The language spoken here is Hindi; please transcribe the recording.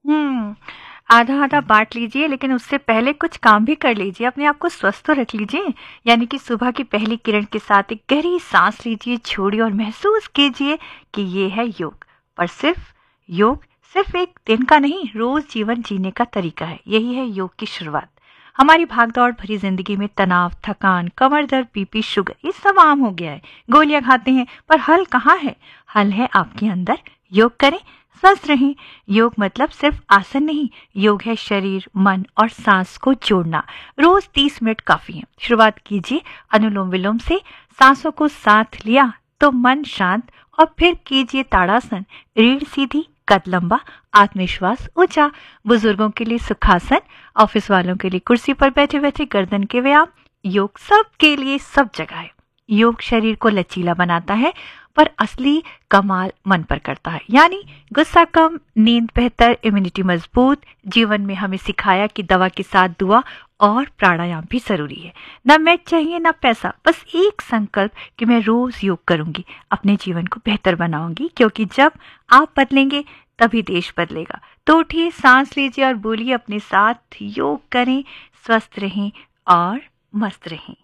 हम्म, आधा आधा बांट लीजिए, लेकिन उससे पहले कुछ काम भी कर लीजिए, अपने आप को स्वस्थ तो रख लीजिए। यानी कि सुबह की पहली किरण के साथ एक गहरी सांस लीजिए, छोड़िए और महसूस कीजिए कि ये है योग। पर योग सिर्फ एक दिन का नहीं, रोज जीवन जीने का तरीका है। यही है योग की शुरुआत। हमारी भागदौड़ भरी जिंदगी में तनाव, थकान, कमर दर्द, बीपी, शुगर, ये सब आम हो गया है। गोलियां खाते हैं, पर हल कहाँ है? हल है आपके अंदर। योग करें, स्वस्थ रहें। योग मतलब सिर्फ आसन नहीं, योग है शरीर, मन और सांस को जोड़ना। रोज 30 मिनट काफी है। शुरुआत कीजिए अनुलोम विलोम से। सांसों को साथ लिया तो मन शांत, और फिर कीजिए ताड़ासन। रीढ़ सीधी, कद लंबा, आत्मविश्वास ऊंचा। बुजुर्गों के लिए सुखासन, ऑफिस वालों के लिए कुर्सी पर बैठे बैठे गर्दन के व्यायाम। योग सबके लिए, सब जगह है। योग शरीर को लचीला बनाता है, पर असली कमाल मन पर करता है। यानी गुस्सा कम, नींद बेहतर, इम्यूनिटी मजबूत। जीवन में हमें सिखाया कि दवा के साथ दुआ और प्राणायाम भी जरूरी है। ना मैच चाहिए ना पैसा, बस एक संकल्प कि मैं रोज योग करूंगी, अपने जीवन को बेहतर बनाऊंगी। क्योंकि जब आप बदलेंगे तभी देश बदलेगा। तो उठिए, सांस लीजिए और बोलिए अपने साथ, योग करें, स्वस्थ रहें और मस्त रहें।